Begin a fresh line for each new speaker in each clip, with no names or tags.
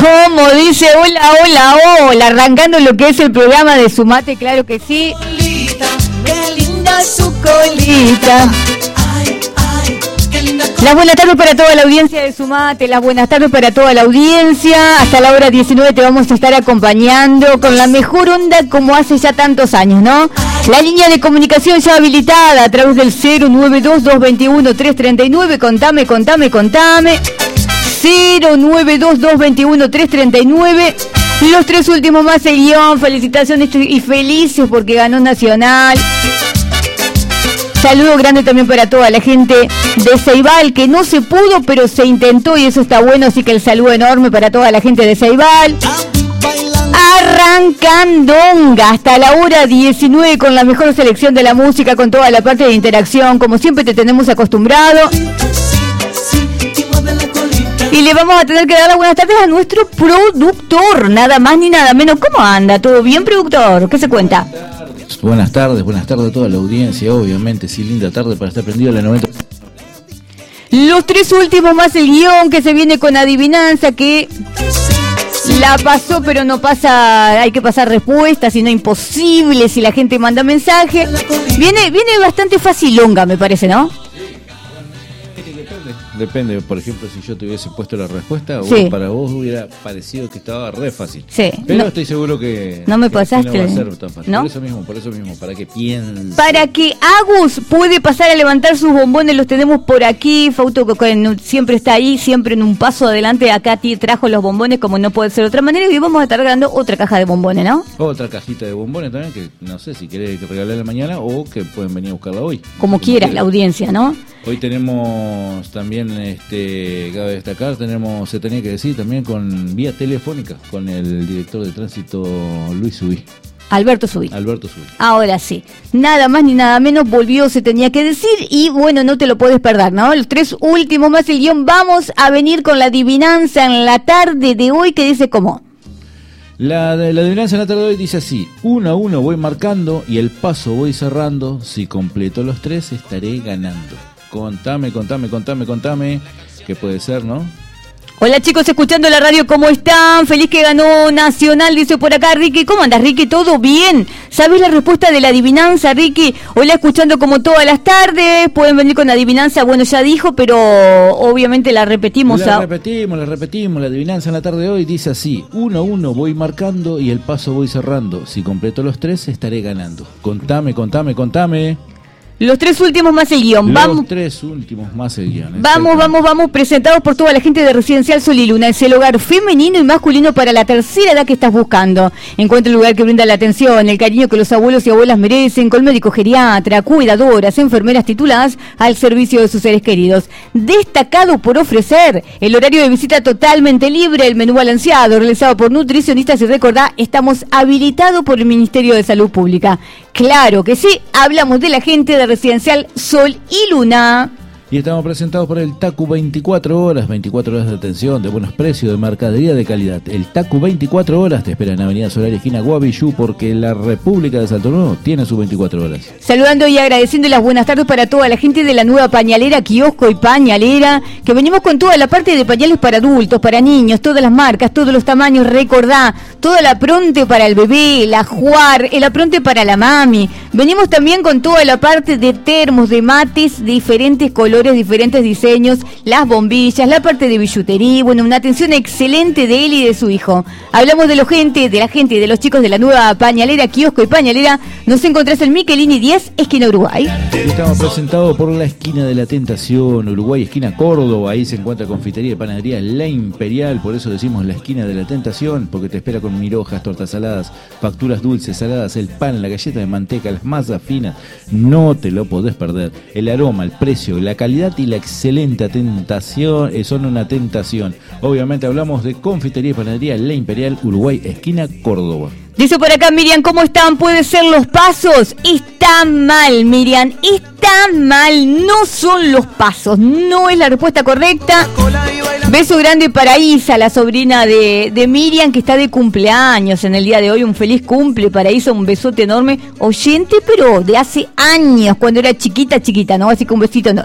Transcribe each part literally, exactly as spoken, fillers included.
Como dice, hola, hola, hola, arrancando lo que es el programa de Sumate, claro que sí.
Colita, qué linda su colita. Ay, ay, qué linda colita.
Las buenas tardes para toda la audiencia de Sumate, las buenas tardes para toda la audiencia. Hasta la hora diecinueve te vamos a estar acompañando con la mejor onda como hace ya tantos años, ¿no? La línea de comunicación ya habilitada a través del cero nueve dos, dos dos uno, tres tres nueve. Contame, contame, contame. cero nueve dos, dos dos uno, tres tres nueve. Los tres últimos más el guión. Felicitaciones y felices porque ganó Nacional. Saludo grande también para toda la gente de Ceibal, que no se pudo, pero se intentó y eso está bueno, así que el saludo enorme para toda la gente de Ceibal. Arrancandonga hasta la hora diecinueve con la mejor selección de la música, con toda la parte de interacción, como siempre te tenemos acostumbrado. Y le vamos a tener que dar las buenas tardes a nuestro productor, nada más ni nada menos. ¿Cómo anda? ¿Todo bien, productor? ¿Qué se cuenta?
Buenas tardes, buenas tardes a toda la audiencia, obviamente, sí, linda tarde para estar prendido a la noventa.
Los tres últimos más el guión que se viene con adivinanza, que la pasó pero no pasa, hay que pasar respuestas, si no imposible, si la gente manda mensaje. Viene, viene bastante facilonga, me parece, ¿no?
Depende, por ejemplo, si yo te hubiese puesto la respuesta,
sí.
vos, para vos hubiera parecido que estaba re fácil.
Sí.
Pero
no,
estoy seguro que
no me
que
pasaste.
No va a ser tan fácil.
¿No?
Por eso mismo, por eso mismo, para que piensen.
Para que Agus puede pasar a levantar sus bombones, los tenemos por aquí. Fausto siempre está ahí, siempre en un paso adelante. Acá trajo los bombones como no puede ser de otra manera. Y hoy vamos a estar regalando otra caja de bombones, ¿no?
Otra cajita de bombones también, que no sé si querés regalarla mañana o que pueden venir a buscarla hoy.
Como quieras, la audiencia, ¿no?
Hoy tenemos también, este, cabe destacar, tenemos, se tenía que decir también con vía telefónica con el director de tránsito Luis Subí.
Alberto Subí.
Alberto Subí.
Ahora sí, nada más ni nada menos, volvió, se tenía que decir y bueno, no te lo puedes perder, ¿no? Los tres últimos más el guión, vamos a venir con la adivinanza en la tarde de hoy que dice cómo.
La, la adivinanza en la tarde de hoy dice así: uno a uno voy marcando y el paso voy cerrando, si completo los tres estaré ganando. Contame, contame, contame, contame. ¿Qué puede ser, no?
Hola chicos, escuchando la radio, ¿cómo están? Feliz que ganó Nacional, dice por acá Ricky. ¿Cómo andas, Ricky? ¿Todo bien? ¿Sabés la respuesta de la adivinanza, Ricky? Hola, escuchando como todas las tardes. Pueden venir con adivinanza, bueno, ya dijo, pero obviamente la repetimos.
La
a...
repetimos, la repetimos. La adivinanza en la tarde de hoy dice así: uno a uno voy marcando y el paso voy cerrando. Si completo los tres estaré ganando. Contame, contame, contame.
Los tres últimos más el guión.
Los
vamos,
tres últimos más el guión.
Vamos, vamos, vamos, presentados por toda la gente de Residencial Sol y Luna. Es el hogar femenino y masculino para la tercera edad que estás buscando. Encuentra el lugar que brinda la atención, el cariño que los abuelos y abuelas merecen, con médico geriatra, cuidadoras, enfermeras tituladas al servicio de sus seres queridos. Destacado por ofrecer el horario de visita totalmente libre, el menú balanceado, realizado por nutricionistas y recordá, estamos habilitados por el Ministerio de Salud Pública. Claro que sí, hablamos de la gente de Residencial Sol y Luna.
Y estamos presentados por el Tacu veinticuatro horas, veinticuatro horas de atención, de buenos precios, de mercadería de calidad. El Tacu veinticuatro horas te espera en Avenida Solar, esquina Guavillú, porque la República de Salto Nuevo tiene sus veinticuatro horas.
Saludando y agradeciendo las buenas tardes para toda la gente de la nueva pañalera, kiosco y pañalera, que venimos con toda la parte de pañales para adultos, para niños, todas las marcas, todos los tamaños, recordá, toda la apronte para el bebé, la juar, el apronte para la mami. Venimos también con toda la parte de termos, de mates, diferentes colores, diferentes diseños, las bombillas, la parte de billutería, bueno, una atención excelente de él y de su hijo. Hablamos de la gente, de la gente y de los chicos de la nueva pañalera, kiosco y pañalera. Nos encontrás en Michelini diez, esquina Uruguay.
Estamos presentados por la esquina de la Tentación, Uruguay, esquina Córdoba. Ahí se encuentra confitería y panadería La Imperial, por eso decimos la esquina de la Tentación, porque te espera con mil hojas, tortas saladas, facturas dulces, saladas, el pan, la galleta de manteca, las masas finas. No te lo podés perder. El aroma, el precio, la calidad y la excelente tentación eh, son una tentación. Obviamente hablamos de confitería y panadería La Imperial, Uruguay, esquina Córdoba.
Dice por acá Miriam, ¿cómo están? ¿Pueden ser los pasos? Está mal, Miriam, está mal, no son los pasos, no es la respuesta correcta. Beso grande para Isa, la sobrina de, de Miriam, que está de cumpleaños en el día de hoy. Un feliz cumple para Isa, un besote enorme. Oyente, pero de hace años, cuando era chiquita, chiquita, ¿no? Así que un besito enorme.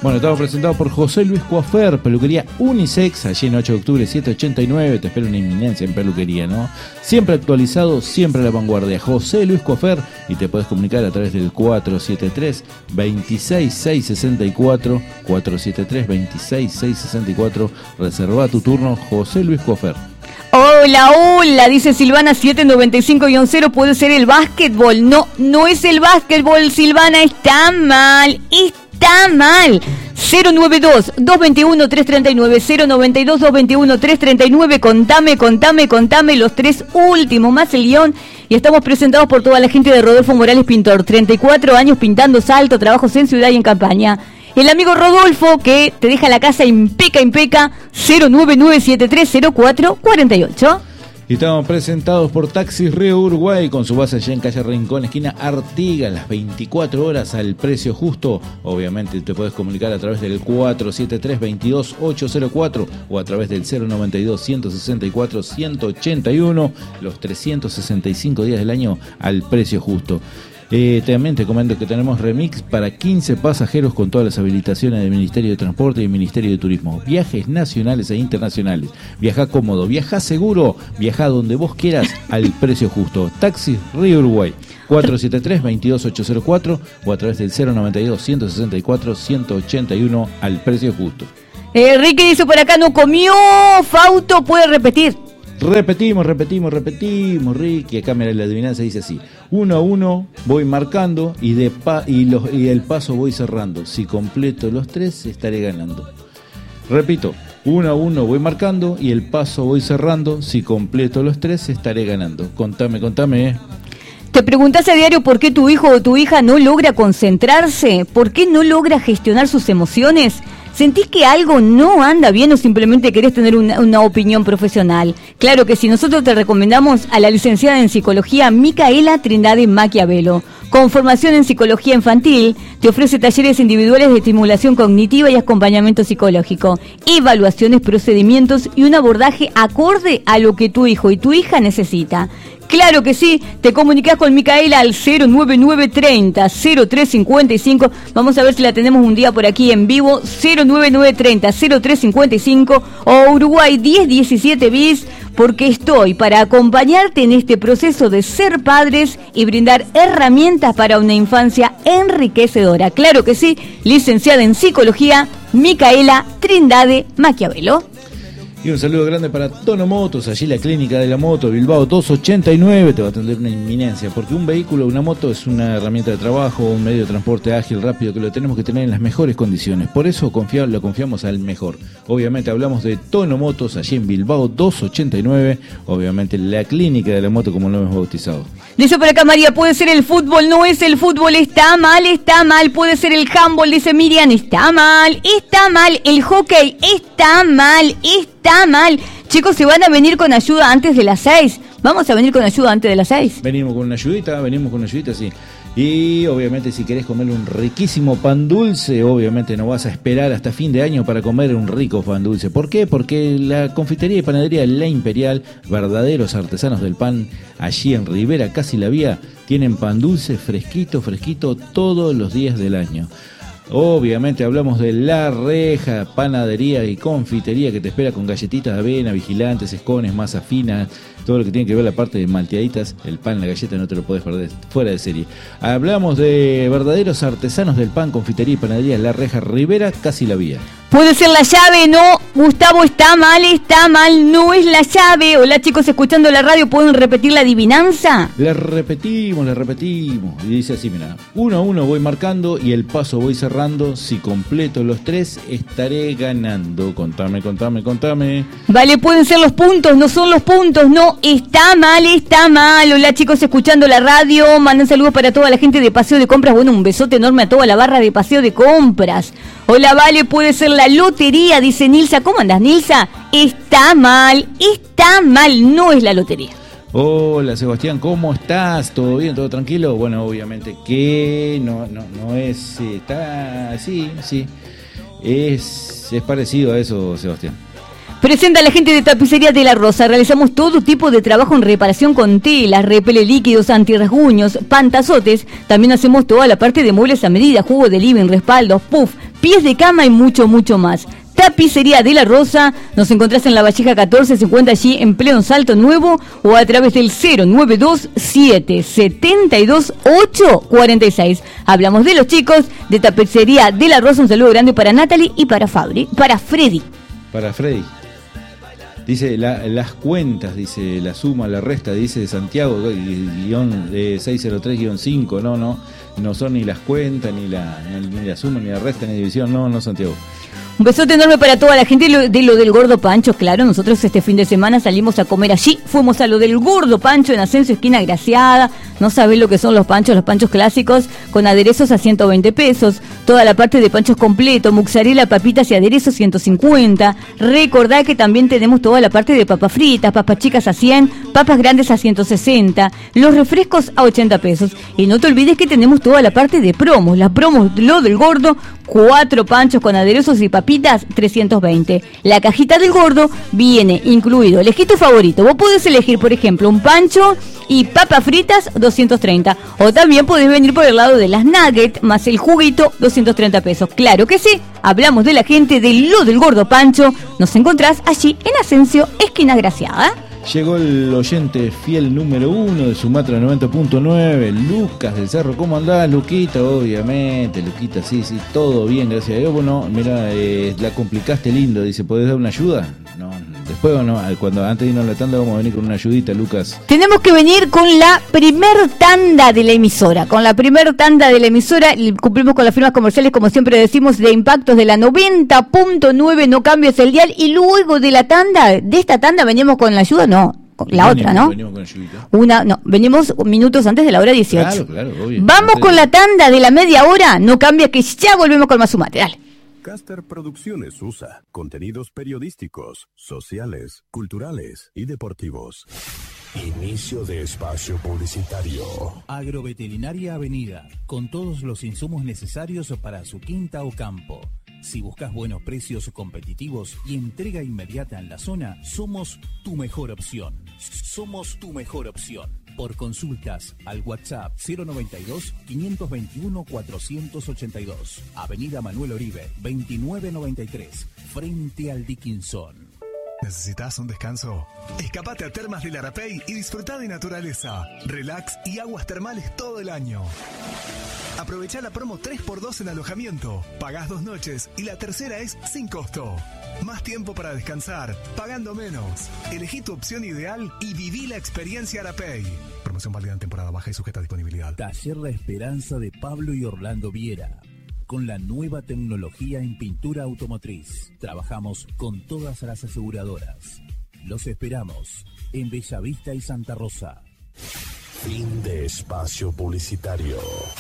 Bueno, estamos presentados por José Luis Coafer, peluquería unisex, allí en ocho de octubre setecientos ochenta y nueve, te espera una inminencia en peluquería, ¿no? Siempre actualizado, siempre a la vanguardia. José Luis Coafer, y te puedes comunicar a través del cuatro siete tres, dos seis seis seis cuatro, cuatro siete tres, dos seis seis seis cuatro, reserva tu turno, José Luis Coafer.
Hola, hola, dice Silvana siete noventa y cinco guión cero, puede ser el básquetbol. No, no es el básquetbol, Silvana, está mal, está mal. cero noventa y dos, dos veintiuno, trescientos treinta y nueve, cero noventa y dos, dos veintiuno, trescientos treinta y nueve, contame, contame, contame los tres últimos, más el guión. Y estamos presentados por toda la gente de Rodolfo Morales Pintor, treinta y cuatro años pintando salto, trabajos en ciudad y en campaña. El amigo Rodolfo, que te deja la casa impeca, impeca, cero nueve nueve siete tres cero cuatro cuatro ocho.
Y estamos presentados por Taxis Río Uruguay, con su base allá en calle Rincón, esquina Artigas, las veinticuatro horas al precio justo. Obviamente te puedes comunicar a través del cuatro siete tres, veintidós, ochocientos cuatro o a través del cero noventa y dos, ciento sesenta y cuatro, ciento ochenta y uno, los trescientos sesenta y cinco días del año al precio justo. Eh, también te comento que tenemos remix para quince pasajeros con todas las habilitaciones del Ministerio de Transporte y del Ministerio de Turismo. Viajes nacionales e internacionales. Viaja cómodo, viaja seguro, viaja donde vos quieras al precio justo. Taxis Río Uruguay, cuatro siete tres, veintidós, ochocientos cuatro o a través del cero noventa y dos, ciento sesenta y cuatro, ciento ochenta y uno al precio justo.
Eh, Ricky dice por acá, no comió, Fausto, puede repetir.
Repetimos, repetimos, repetimos, Ricky. Acá mira, la adivinanza dice así: uno a uno voy marcando y, de pa y, los, y el paso voy cerrando. Si completo los tres, estaré ganando. Repito, uno a uno voy marcando y el paso voy cerrando. Si completo los tres, estaré ganando. Contame, contame, eh.
¿Te preguntás a diario por qué tu hijo o tu hija no logra concentrarse? ¿Por qué no logra gestionar sus emociones? ¿Sentís que algo no anda bien o simplemente querés tener una, una opinión profesional? Claro que sí, nosotros te recomendamos a la licenciada en psicología Micaela Trindade Maquiavelo. Con formación en psicología infantil, te ofrece talleres individuales de estimulación cognitiva y acompañamiento psicológico, evaluaciones, procedimientos y un abordaje acorde a lo que tu hijo y tu hija necesita. Claro que sí, te comunicás con Micaela al cero nueve nueve treinta, cero tres cincuenta y cinco. Vamos a ver si la tenemos un día por aquí en vivo. cero nueve nueve treinta, cero tres cincuenta y cinco o Uruguay diez diecisiete bis, porque estoy para acompañarte en este proceso de ser padres y brindar herramientas para una infancia enriquecedora. Claro que sí, licenciada en psicología, Micaela Trindade Maquiavelo.
Y un saludo grande para Tono Motos, allí la clínica de la moto, Bilbao doscientos ochenta y nueve, te va a atender una inminencia, porque un vehículo, una moto es una herramienta de trabajo, un medio de transporte ágil, rápido, que lo tenemos que tener en las mejores condiciones. Por eso confía, lo confiamos al mejor. Obviamente hablamos de Tono Motos, allí en Bilbao doscientos ochenta y nueve, obviamente la clínica de la moto como lo hemos bautizado.
Dice por acá María, puede ser el fútbol, no es el fútbol, está mal, está mal, puede ser el handball, dice Miriam, está mal, está mal, el hockey, está mal, está mal. Chicos, se van a venir con ayuda antes de las seis. Vamos a venir con ayuda antes de las seis.
Venimos con una ayudita, venimos con una ayudita, sí. Y obviamente si querés comer un riquísimo pan dulce, obviamente no vas a esperar hasta fin de año para comer un rico pan dulce. ¿Por qué? Porque la confitería y panadería La Imperial, verdaderos artesanos del pan, allí en Rivera, casi la vía, tienen pan dulce fresquito, fresquito todos los días del año. Obviamente hablamos de La Reja, panadería y confitería que te espera con galletitas de avena, vigilantes, escones, masa fina, todo lo que tiene que ver la parte de malteaditas, el pan, la galleta, no te lo podés perder, fuera de serie. Hablamos de verdaderos artesanos del pan, confitería y panadería La Reja, Rivera, casi la vía.
Puede ser la llave, no, Gustavo, está mal, está mal, no es la llave. Hola chicos, escuchando la radio, ¿pueden repetir la adivinanza?
La repetimos, la repetimos. Y dice así, mira, uno a uno voy marcando y el paso voy cerrando. Si completo los tres, estaré ganando. Contame, contame, contame.
Vale, pueden ser los puntos, no son los puntos, no, está mal, está mal. Hola chicos, escuchando la radio, mandan saludos para toda la gente de Paseo de Compras. Bueno, un besote enorme a toda la barra de Paseo de Compras. Hola, Vale, puede ser la lotería, dice Nilsa. ¿Cómo andas, Nilsa? Está mal, está mal, no es la lotería.
Hola, Sebastián, ¿cómo estás? ¿Todo bien? ¿Todo tranquilo? Bueno, obviamente que no, no, no es, está, sí, sí, es, es parecido a eso, Sebastián.
Presenta a la gente de Tapicería de la Rosa. Realizamos todo tipo de trabajo en reparación con telas, repele líquidos, antirrasguños, pantazotes. También hacemos toda la parte de muebles a medida, juego de living, respaldos, puff, pies de cama y mucho, mucho más. Tapicería de la Rosa. Nos encontrás en La Valleja catorce cincuenta, allí en pleno Salto Nuevo, o a través del cero nueve dos siete siete dos ocho cuatro seis. Hablamos de los chicos de Tapicería de la Rosa. Un saludo grande para Natalie y para Fabri, para Freddy.
Para Freddy. Dice la, las cuentas, dice la suma, la resta, dice Santiago, guión eh, seiscientos tres guión cinco, no, no, no son ni las cuentas, ni la, ni, ni la suma, ni la resta, ni división, no, no, Santiago.
Un besote enorme para toda la gente de lo, de lo del Gordo Pancho. Claro, nosotros este fin de semana salimos a comer allí. Fuimos a lo del Gordo Pancho en Ascenso, esquina Graciada. No sabés lo que son los panchos, los panchos clásicos con aderezos a ciento veinte pesos. Toda la parte de panchos completo, mozzarella, papitas y aderezos ciento cincuenta. Recordá que también tenemos toda la parte de papas fritas, papas chicas a cien, papas grandes a ciento sesenta, los refrescos a ochenta pesos. Y no te olvides que tenemos toda la parte de promos. Las promos, lo del Gordo, cuatro panchos con aderezos y papitas, trescientos veinte. La cajita del Gordo viene incluido. Elegí tu favorito. Vos podés elegir, por ejemplo, un pancho y papas fritas, doscientos treinta. O también podés venir por el lado de las nuggets más el juguito, doscientos treinta pesos. Claro que sí. Hablamos de la gente de lo del Gordo Pancho. Nos encontrás allí en Asensio, esquina Graciada.
Llegó el oyente fiel número uno de Sumatra noventa punto nueve, Lucas del Cerro. ¿Cómo andás, Luquita? Obviamente, Luquita, sí, sí, todo bien, gracias a Dios. Bueno, mira, eh, la complicaste lindo. Dice, ¿podés dar una ayuda? No, después o no, cuando antes de irnos a la tanda vamos a venir con una ayudita, Lucas.
Tenemos que venir con la primer tanda de la emisora. Con la primer tanda de la emisora, y cumplimos con las firmas comerciales, como siempre decimos, de impactos de la noventa punto nueve, no cambies el dial. Y luego de la tanda, de esta tanda, venimos con la ayuda, no. La venimos, otra, ¿no? Venimos con ayudita. Una, no, venimos minutos antes de la hora dieciocho.
Claro, claro, obvio.
Vamos con la tanda de la media hora, no cambia, que ya volvemos con más Sumate, dale.
Caster Producciones U S A. Contenidos periodísticos, sociales, culturales y deportivos. Inicio de espacio publicitario.
Agroveterinaria Avenida, con todos los insumos necesarios para su quinta o campo. Si buscas buenos precios competitivos y entrega inmediata en la zona, somos tu mejor opción. Somos tu mejor opción. Por consultas al WhatsApp cero noventa y dos, quinientos veintiuno, cuatrocientos ochenta y dos. Avenida Manuel Oribe, veintinueve noventa y tres, frente al Dickinson.
¿Necesitas un descanso? Escapate a Termas del Arapey y disfruta de naturaleza, relax y aguas termales todo el año. Aprovecha la promo tres por dos en alojamiento. Pagás dos noches y la tercera es sin costo. Más tiempo para descansar, pagando menos. Elegí tu opción ideal y viví la experiencia Arapey. Promoción válida en temporada baja y sujeta a disponibilidad.
Taller La Esperanza de Pablo y Orlando Viera. Con la nueva tecnología en pintura automotriz. Trabajamos con todas las aseguradoras. Los esperamos en Bellavista y Santa Rosa.
Fin de espacio publicitario.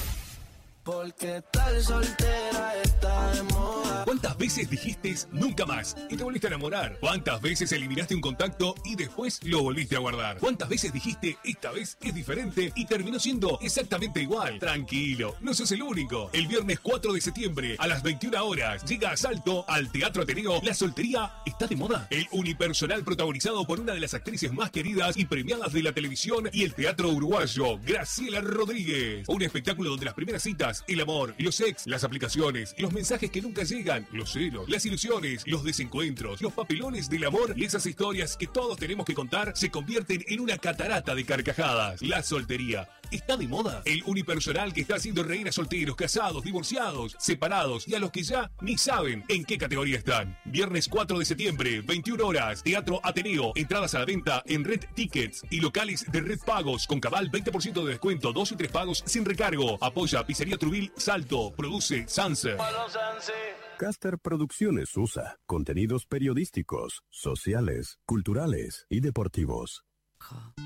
Porque tal soltera está de moda.
¿Cuántas veces dijiste nunca más y te volviste a enamorar? ¿Cuántas veces eliminaste un contacto y después lo volviste a guardar? ¿Cuántas veces dijiste esta vez es diferente y terminó siendo exactamente igual? Tranquilo, no sos el único. El viernes cuatro de septiembre a las veintiuna horas llega a Salto al Teatro Ateneo. La soltería está de moda. El unipersonal protagonizado por una de las actrices más queridas y premiadas de la televisión y el teatro uruguayo, Graciela Rodríguez. Un espectáculo donde las primeras citas, el amor, los ex, las aplicaciones, los mensajes que nunca llegan, los celos, las ilusiones, los desencuentros, los papelones del amor y esas historias que todos tenemos que contar se convierten en una catarata de carcajadas. La soltería está de moda. El unipersonal que está haciendo reír a solteros, casados, divorciados, separados y a los que ya ni saben en qué categoría están. Viernes cuatro de septiembre, veintiuna horas, Teatro Ateneo. Entradas a la venta en Red Tickets y locales de Red Pagos con cabal veinte por ciento de descuento, dos y tres pagos sin recargo. Apoya Pizzería Trubil Salto. Produce Sanse.
Caster Producciones U S A. Contenidos periodísticos, sociales, culturales y deportivos.